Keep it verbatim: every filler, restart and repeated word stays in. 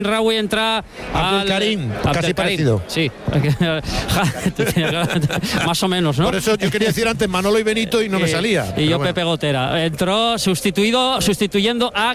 Raúl entra Abdul Karim, casi parecido. Sí, más o menos, ¿no? Por eso yo quería decir antes Manolo y Benito y no me salía. Y yo bueno. Pepe Gotera. Entró sustituido, sustituyendo a